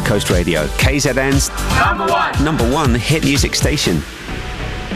Coast Radio, KZN's number one hit music station.